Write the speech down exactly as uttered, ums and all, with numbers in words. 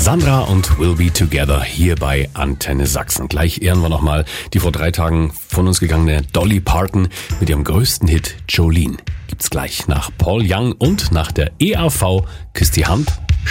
Sandra und We'll Be Together hier bei Antenne Sachsen. Gleich ehren wir nochmal die vor drei Tagen von uns gegangene Dolly Parton mit ihrem größten Hit Jolene. Gibt's gleich nach Paul Young und nach der E R V. Küsst die Hand